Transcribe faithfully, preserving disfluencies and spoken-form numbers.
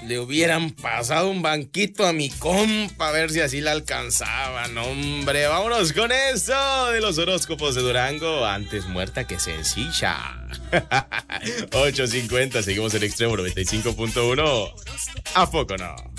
le hubieran pasado un banquito a mi compa, a ver si así la alcanzaban, hombre. Vámonos con eso de los horóscopos de Durango. Antes muerta que sencilla. ocho cincuenta, seguimos en Extremo noventa y cinco punto uno. ¿A poco no?